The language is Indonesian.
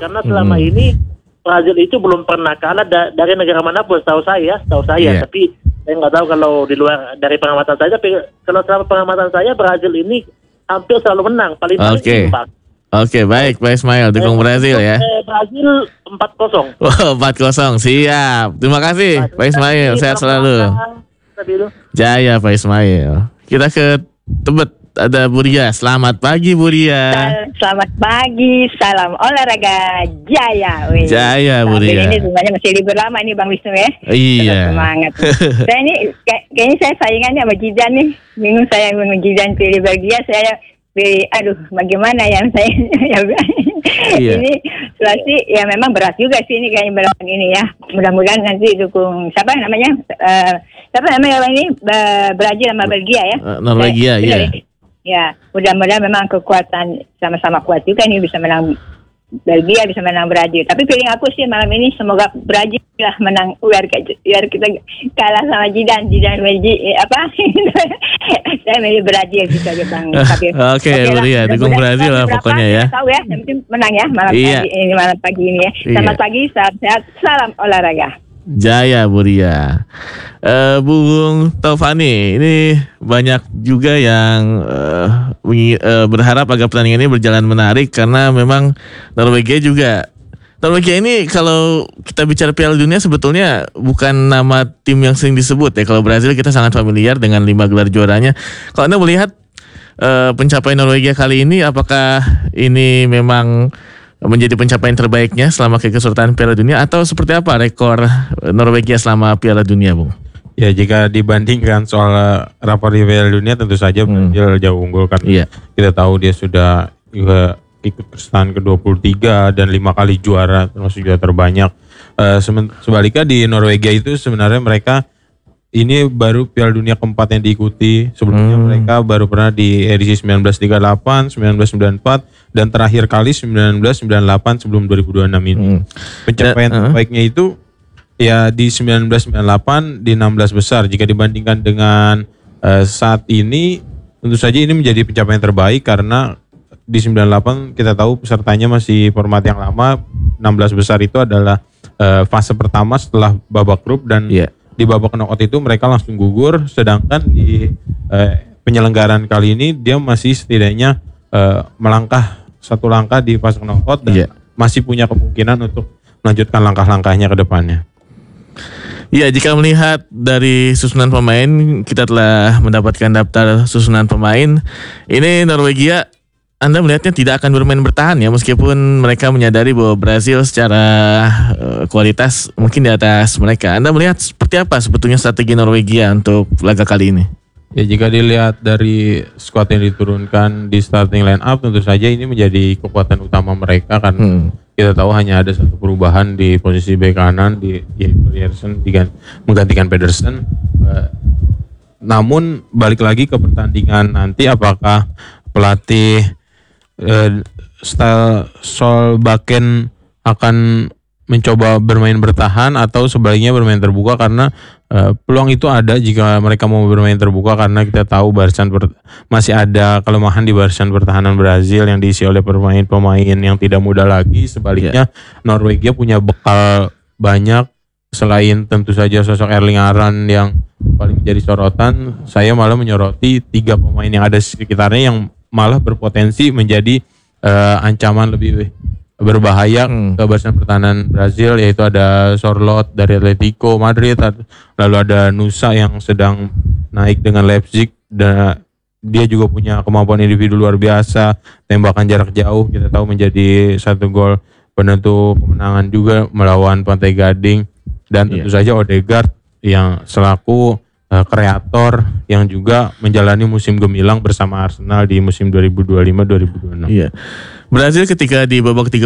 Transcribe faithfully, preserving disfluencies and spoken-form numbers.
karena selama Hmm. ini Brazil itu belum pernah kalah da- dari negara manapun, setahu saya, setahu saya. Iya. Tapi saya nggak tahu kalau di luar dari pengamatan saya. Tapi kalau selama pengamatan saya, Brazil ini hampir selalu menang, paling-paling Oke. imbang. Oke, baik Pak Ismail, dukung Eh, Brazil untuk, ya. eh, Brazil empat kosong. Wow, empat kosong, siap. Terima kasih Pak Ismail, sehat selalu. Jaya Pak Ismail. Kita ke Tebet, ada Buria. Selamat pagi Buria. Sal- Selamat pagi, salam olahraga Jaya. Wih. Jaya, Bu Sambil Ria. Ini sebenarnya masih libur lama nih Bang Wisnu ya. Iya. Tetap semangat. Saya ini kayak- kayaknya saya saingannya sama Jidan nih. Bingung saya dengan Jidan pilih Belgia, saya pilih, aduh bagaimana yang saya Iya. ini Sulawesi ya memang berat juga sih ini kayaknya belakang ini ya. Mudah-mudahan nanti dukung siapa namanya eh, siapa namanya orang ini Ba- Brazil sama Belgia ya. Eh, Norwegia, Eh, iya. benar ya? Ya, mudah-mudahan memang kekuatan sama-sama kuat juga nih bisa menang Belgia, bisa menang Brazil. Tapi feeling aku sih malam ini semoga Brazil lah menang biar, biar kita kalah sama Jidan, Jidan Belgia eh, apa? Saya milih Brazil gitu aja Bang. Tapi, Oke, Bu Ria, dukung Brazil lah pokoknya ya. Tahu ya, yang penting menang ya malam Iya. pagi ini malam pagi ini ya. Selamat Iya. pagi, salam sehat, salam olahraga. Jaya Buria. Eh Bung Taufani, ini banyak juga yang eh, mengi- eh, berharap agar pertandingan ini berjalan menarik karena memang Norwegia juga. Norwegia ini kalau kita bicara Piala Dunia sebetulnya bukan nama tim yang sering disebut ya. Kalau Brazil kita sangat familiar dengan lima gelar juaranya. Kalau Anda melihat eh, pencapaian Norwegia kali ini, apakah ini memang menjadi pencapaian terbaiknya selama keikutsertaan Piala Dunia atau seperti apa rekor Norwegia selama Piala Dunia, Bung? Ya jika dibandingkan soal rapor di Piala Dunia tentu saja Hmm. Brazil jauh unggul karena Iya. kita tahu dia sudah juga ikut kejuaraan ke dua puluh tiga dan lima kali juara termasuk juara terbanyak. Eh, semen- sebaliknya di Norwegia itu sebenarnya mereka ini baru Piala Dunia keempat yang diikuti. Sebelumnya Hmm. mereka baru pernah di edisi seribu sembilan ratus tiga puluh delapan, seribu sembilan ratus sembilan puluh empat dan terakhir kali seribu sembilan ratus sembilan puluh delapan sebelum dua ribu dua puluh enam ini. Hmm. Pencapaian Dan, uh. terbaiknya itu ya di seribu sembilan ratus sembilan puluh delapan di enam belas besar. Jika dibandingkan dengan eh, saat ini tentu saja ini menjadi pencapaian terbaik karena di sembilan puluh delapan kita tahu pesertanya masih format yang lama. enam belas besar itu adalah eh, fase pertama setelah babak grup dan Iya. di babak knockout itu mereka langsung gugur, sedangkan di eh, penyelenggaraan kali ini dia masih setidaknya eh, melangkah satu langkah di fase knockout dan Iya. masih punya kemungkinan untuk melanjutkan langkah-langkahnya ke depannya. Ya, jika melihat dari susunan pemain, kita telah mendapatkan daftar susunan pemain. Ini Norwegia, Anda melihatnya tidak akan bermain bertahan ya, meskipun mereka menyadari bahwa Brazil secara eh, kualitas mungkin di atas mereka. Anda melihat seperti apa sebetulnya strategi Norwegia untuk laga kali ini? Ya jika dilihat dari skuad yang diturunkan di starting line up tentu saja ini menjadi kekuatan utama mereka karena Hmm. kita tahu hanya ada satu perubahan di posisi bek kanan di Pedersen menggantikan Pedersen. Eh, namun balik lagi ke pertandingan nanti apakah pelatih eh, style Solbakken akan mencoba bermain bertahan atau sebaliknya bermain terbuka karena uh, peluang itu ada jika mereka mau bermain terbuka karena kita tahu barisan per, masih ada kelemahan di barisan pertahanan Brazil yang diisi oleh pemain-pemain yang tidak muda lagi. Sebaliknya Norwegia punya bekal banyak selain tentu saja sosok Erling Haaland yang paling menjadi sorotan. Saya malah menyoroti tiga pemain yang ada di sekitarnya yang malah berpotensi menjadi uh, ancaman lebih berbahaya Hmm. ke barisan pertahanan Brazil, yaitu ada Sorloth dari Atletico Madrid, lalu ada Nusa yang sedang naik dengan Leipzig dan dia juga punya kemampuan individu luar biasa, tembakan jarak jauh kita tahu menjadi satu gol penentu kemenangan juga melawan Pantai Gading, dan tentu Iya. saja Odegaard yang selaku uh, kreator yang juga menjalani musim gemilang bersama Arsenal di musim dua ribu dua puluh lima dua ribu dua puluh enam. Iya. Brazil ketika di babak tiga